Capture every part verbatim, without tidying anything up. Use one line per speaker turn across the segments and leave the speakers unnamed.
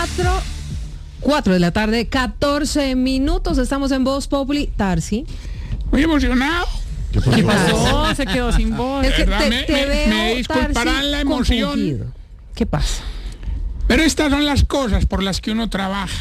cuatro, cuatro de la tarde, catorce minutos. Estamos en Voz Populi. Tarsi.
Muy emocionado.
¿Qué pasó?
¿Qué pasó? Se quedó sin voz.
Es que
¿Verdad?
te,
Me-
te
me-
veo,
me disculparán
Tarsi,
la emoción.
confundido. ¿Qué pasa?
Pero estas son las cosas por las que uno trabaja.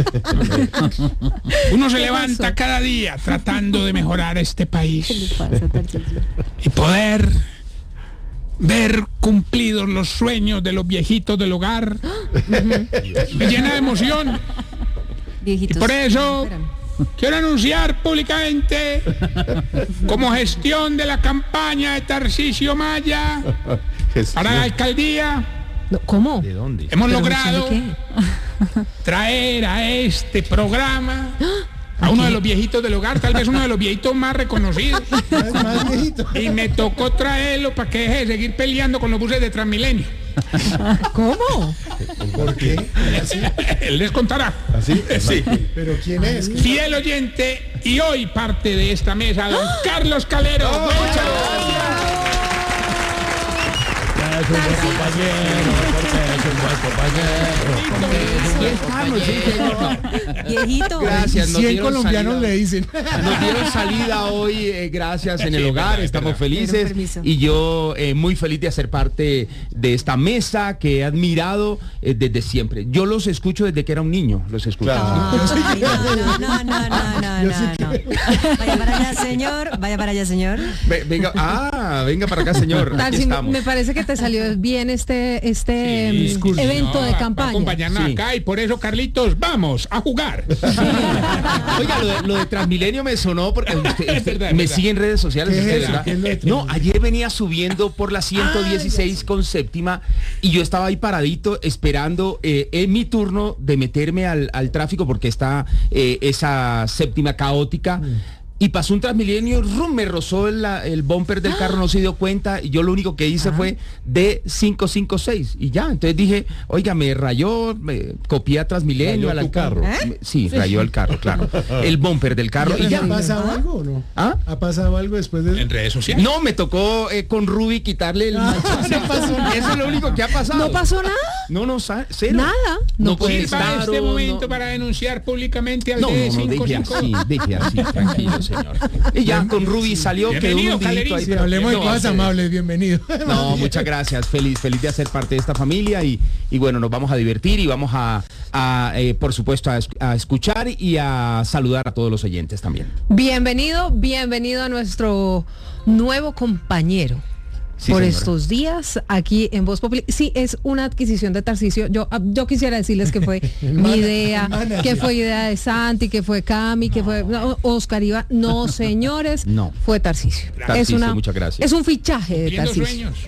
Uno se
¿Qué
levanta
pasó?
cada día tratando de mejorar este país
¿Qué le pasa, Tarsi?
y poder ver cumplidos los sueños de los viejitos del hogar. Me llena de emoción.
Viejitos.
Y por eso
Espérame.
quiero anunciar públicamente, como gestión de la campaña de Tarcisio Maya para la alcaldía,
No, ¿cómo?
¿De dónde?
hemos
¿Pero
logrado
qué?
traer a este programa a uno de los viejitos del hogar, tal vez uno de los viejitos más reconocidos.
Es más viejito.
Y me tocó traerlo para que deje de seguir peleando con los buses de Transmilenio.
¿Cómo?
¿Por qué?
Él les contará.
¿Así?
Sí.
¿Pero quién es?
Fiel oyente y hoy parte de esta mesa, don Carlos Calero. Muchas gracias.
Es un buen compañero, porque es un buen compañero.
Viejito.
Gracias, nos
cien
dieron
colombianos
salida.
le dicen.
Nos dieron salida hoy, eh, gracias, en el
Sí,
hogar,
verdad,
estamos
verdad.
Dieron
felices
permiso.
y yo eh, muy feliz de hacer parte de esta mesa que he admirado eh, desde siempre. Yo los escucho desde que era un niño, los escucho.
Ay, no, no, no, no, no,
Yo
no,
sí
no. Vaya para allá, señor. Vaya para allá, señor.
Ve- venga, ah, venga para acá, señor. Aquí
Tarsi,
estamos.
me parece que te salió bien este, este
Sí,
mm, evento
no,
de
va- va a
campaña.
acompañarnos
Sí.
acá y por eso, Carlitos, vamos a jugar.
Oiga, lo de, lo de Transmilenio me sonó porque usted, usted
Es verdad, es
me
verdad.
sigue en redes sociales.
¿Qué es
usted,
eso?
¿verdad?
¿Qué es lo de
No,
Transmilenio?
ayer venía subiendo por la ciento dieciséis con séptima y yo estaba ahí paradito esperando eh, en mi turno de meterme al, al tráfico porque está eh, esa séptima caótica. Y pasó un Transmilenio, rum, me rozó el, la- el bumper del carro, no se dio cuenta, y yo lo único que hice fue D quinientos cincuenta y seis, y ya, entonces dije, oiga, me rayó, me copié a Transmilenio.
¿Rayó
a la
tu carro?
Me- Sí, rayó el carro, claro. El bumper del carro, y
¿Y
ya.
¿Ha pasado algo o no?
¿Ah?
¿Ha pasado algo después de
En redes sociales.
No, me tocó eh, con Ruby quitarle el manchazo.
no pasó nada.
Eso es lo único que ha pasado.
¿No pasó nada?
No, no, sa- cero.
Nada.
No,
No
puede
puede
Sirva
estar.
este
o
momento
no-
para denunciar públicamente al
No,
D
no, no, deje
cincuenta y cinco.
así, deje así, tranquilo, señor. Y ya con Ruby salió, quedó
Bienvenido,
un hundidito ahí.
Sí,
pero-
hablemos de
no,
cosas
ustedes.
amables, bienvenido.
No, muchas gracias, feliz, feliz de hacer parte de esta familia y, y bueno, nos vamos a divertir y vamos a, a, eh, por supuesto, a, es- a escuchar y a saludar a todos los oyentes también.
Bienvenido, bienvenido a nuestro nuevo compañero.
Sí,
por
señora.
estos días aquí en Voz Populi. Sí, es una adquisición de Tarcisio. Yo, ah, yo quisiera decirles que fue mi
Mana-
idea,
mana,
que
sí.
fue idea de Santi, que fue Cami, que fue no, Oscar Iván. No, señores,
No.
fue Tarcisio.
Tarcisio,
es una,
muchas gracias.
Es un fichaje de
Cumpliendo
Tarcisio.
sueños.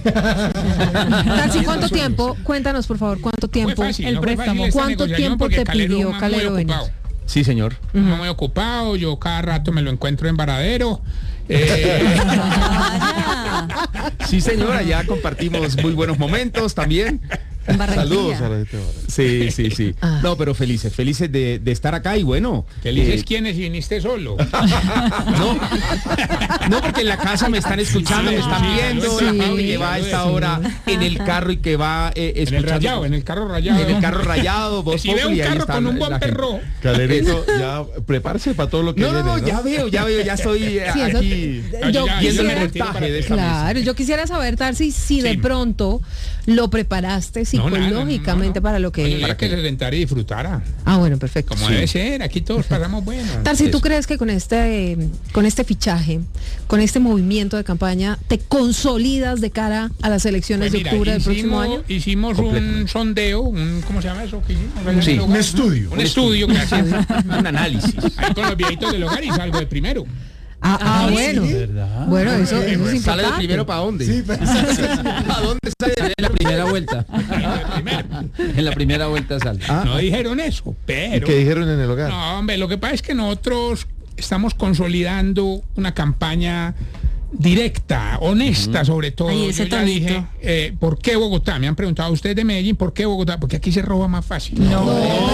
Tarsi, ¿cuánto tiempo? Cuéntanos, por favor, ¿cuánto tiempo?
Fue fácil,
el
no fue
préstamo.
fácil esta
¿Cuánto
negociación
tiempo
porque
te
Calero
pidió
es muy
Calero venir?
ocupado.
Sí, señor.
Uno muy ocupado, yo cada rato me lo encuentro en Varadero. Eh,
Vaya.
Sí, señora, ya compartimos muy buenos momentos también.
En Barranquilla.
Saludos a la gente de Barranquilla.
Sí, sí, sí.
Ah.
No, pero felices, felices de, de estar acá y bueno.
Felices
eh,
quienes y viniste solo.
No, no, porque en la casa me están escuchando,
Sí,
me están
sí,
viendo,
sí,
la gente que
sí,
va a
sí.
esta hora en el carro y que va eh,
En el
escuchando.
rayado, en el carro rayado.
en el carro rayado, Voz
Si ve un
Populi, ahí
carro
está
con un
la
buen
gente.
perro.
Calerito, ya prepárese para todo lo que
No, no,
viene,
no, ya veo, ya veo, ya estoy eh,
Sí, eso-
aquí
yo
Ya,
viendo el
quisiera-
montaje de esta mesa.
Claro, yo quisiera saber, Tarsi, si de
Sí.
pronto lo preparaste
No, nada,
psicológicamente
no, no.
para lo que...
Oye,
¿Para
que
qué?
se sentara y disfrutara.
Ah, bueno, perfecto.
Como
Sí.
debe ser, aquí todos pasamos bueno.
Tarsi, ¿tú
Eso.
crees que con este, con este fichaje, con este movimiento de campaña, te consolidas de cara a las elecciones
Pues
de
mira,
octubre del próximo
hicimos,
año?
hicimos un
Completamente.
sondeo, un, ¿cómo se llama eso? que hicimos?
Sí.
Un estudio.
Un estudio, gracias.
Un análisis.
Ahí con los viejitos del hogar y salgo de primero.
Ah, ah, bueno.
¿sí?
Bueno, eso, eso es
¿Sale de
importante.
primero para dónde?
Sí, pues,
¿A dónde sale? En la primera vuelta.
De primero.
En la primera vuelta sale. Ah,
No dijeron eso, pero...
¿qué dijeron en el hogar?
No, hombre, lo que pasa es que nosotros estamos consolidando una campaña directa, honesta sobre todo.
Ay, ese
Yo ya
tonito.
dije, eh, ¿por qué Bogotá? Me han preguntado ustedes de Medellín, ¿por qué Bogotá? Porque aquí se roba más fácil.
No.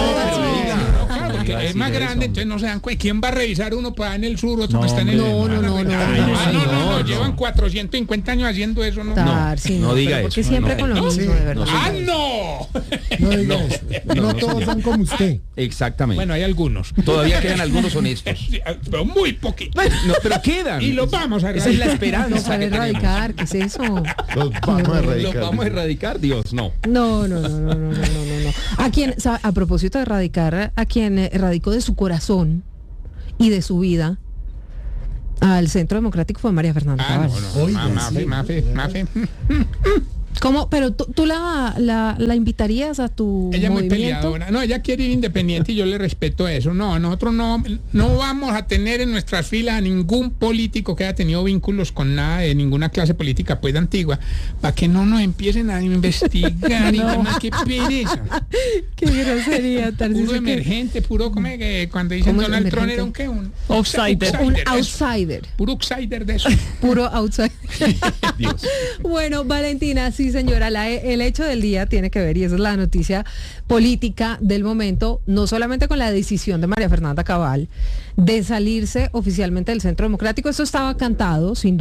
Claro, porque
iba a
es
decir
más
eso,
grande,
hombre.
entonces no se dan cuenta. ¿Quién va a revisar uno para en el sur, otro
No,
que está en el
hombre,
no, no, no, no,
Ay,
no,
ah, no, no, no,
no,
llevan
no.
cuatrocientos cincuenta años haciendo eso, ¿no?
Tarsi,
no diga
pero porque
eso,
siempre
no,
con lo
no,
mismo,
sí,
de verdad.
¡Ah, no!
No diga
No,
eso.
no,
No,
no,
todos
señor.
son como usted.
Exactamente.
Bueno, hay algunos.
Todavía quedan algunos honestos.
Sí, pero muy poquitos.
No, pero quedan.
Y los vamos a
Esa es la
erradicar.
No
esperanza
para
que tenemos.
erradicar, ¿qué es eso?
Los vamos a erradicar.
Los vamos a erradicar, Dios, no.
No, no, no, no, no, no, no, no. A quien, sa- a propósito de erradicar, a quien eh, erradicó de su corazón y de su vida al Centro Democrático fue María Fernanda
Ah,
Cabal.
no, no.
Oiga,
Ma- Mafe,
sí.
Mafe, Mafe.
¿Cómo? Pero tú, tú la, la, la invitarías a tu
Ella es muy
movimiento.
peleadora. No, ella quiere ir independiente y yo le respeto eso. No, nosotros no, no vamos a tener en nuestras filas a ningún político que haya tenido vínculos con nada de ninguna clase política pues antigua, para que no nos empiecen a investigar y demás. Qué pereza.
Qué grosería, Tarcisio,
Puro
que-
emergente, puro como que cuando dicen
¿Cómo es
Donald Trump
emergente?
era un qué, un
Outsider.
Un
de eso.
outsider,
Puro outsider de eso.
puro outsider.
Dios.
Bueno, Valentina, sí señora, la- el hecho del día tiene que ver, y esa es la noticia política del momento, no solamente con la decisión de María Fernanda Cabal de salirse oficialmente del Centro Democrático, eso estaba cantado, sin